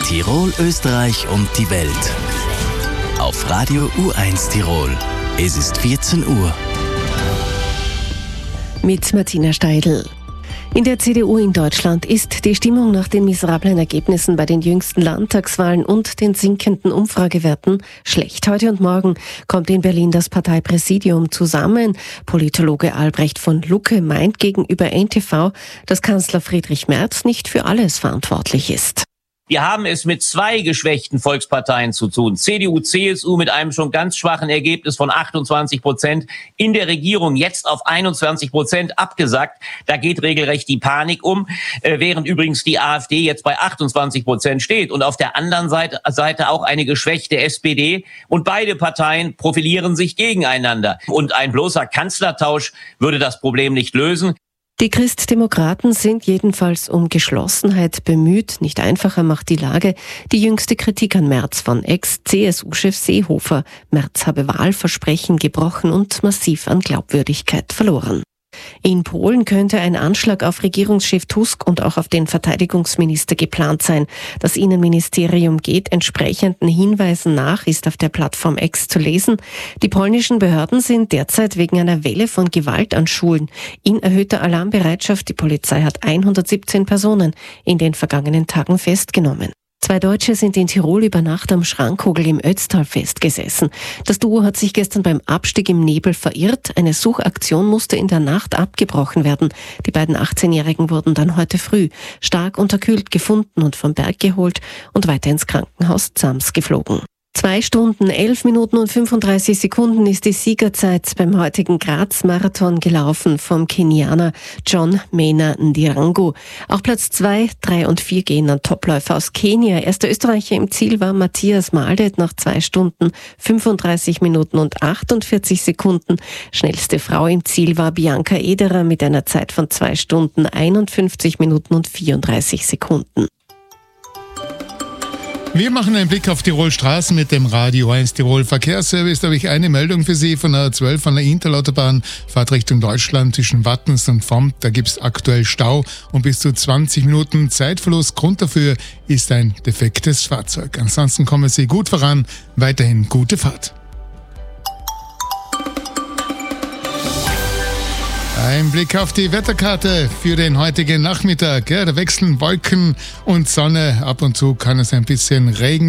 Tirol, Österreich und die Welt. Auf Radio U1 Tirol. Es ist 14 Uhr. Mit Martina Steidl. In der CDU in Deutschland ist die Stimmung nach den miserablen Ergebnissen bei den jüngsten Landtagswahlen und den sinkenden Umfragewerten schlecht. Heute und morgen kommt in Berlin das Parteipräsidium zusammen. Politologe Albrecht von Lucke meint gegenüber NTV, dass Kanzler Friedrich Merz nicht für alles verantwortlich ist. Wir haben es mit zwei geschwächten Volksparteien zu tun. CDU, CSU mit einem schon ganz schwachen Ergebnis von 28%, in der Regierung jetzt auf 21% abgesackt. Da geht regelrecht die Panik um, während übrigens die AfD jetzt bei 28% steht. Und auf der anderen Seite auch eine geschwächte SPD. Und beide Parteien profilieren sich gegeneinander. Und ein bloßer Kanzlertausch würde das Problem nicht lösen. Die Christdemokraten sind jedenfalls um Geschlossenheit bemüht. Nicht einfacher macht die Lage die jüngste Kritik an Merz von Ex-CSU-Chef Seehofer. Merz habe Wahlversprechen gebrochen und massiv an Glaubwürdigkeit verloren. In Polen könnte ein Anschlag auf Regierungschef Tusk und auch auf den Verteidigungsminister geplant sein. Das Innenministerium geht entsprechenden Hinweisen nach, ist auf der Plattform X zu lesen. Die polnischen Behörden sind derzeit wegen einer Welle von Gewalt an Schulen in erhöhter Alarmbereitschaft. Die Polizei hat 117 Personen in den vergangenen Tagen festgenommen. 2 Deutsche sind in Tirol über Nacht am Schrankkogel im Ötztal festgesessen. Das Duo hat sich gestern beim Abstieg im Nebel verirrt. Eine Suchaktion musste in der Nacht abgebrochen werden. Die beiden 18-Jährigen wurden dann heute früh stark unterkühlt gefunden und vom Berg geholt und weiter ins Krankenhaus Zams geflogen. 2 Stunden, 11 Minuten und 35 Sekunden ist die Siegerzeit beim heutigen Graz-Marathon gelaufen vom Kenianer John Maina Ndirangu. Auch Platz 2, 3 und 4 gehen an Topläufer aus Kenia. Erster Österreicher im Ziel war Matthias Maldet nach 2 Stunden, 35 Minuten und 48 Sekunden. Schnellste Frau im Ziel war Bianca Ederer mit einer Zeit von 2 Stunden, 51 Minuten und 34 Sekunden. Wir machen einen Blick auf Tirol Straßen mit dem Radio 1 Tirol Verkehrsservice. Da habe ich eine Meldung für Sie von der A12 von der Interlautobahn. Fahrt Richtung Deutschland zwischen Wattens und Vomm. Da gibt es aktuell Stau und bis zu 20 Minuten Zeitverlust. Grund dafür ist ein defektes Fahrzeug. Ansonsten kommen Sie gut voran. Weiterhin gute Fahrt. Ein Blick auf die Wetterkarte für den heutigen Nachmittag. Ja, da wechseln Wolken und Sonne. Ab und zu kann es ein bisschen Regen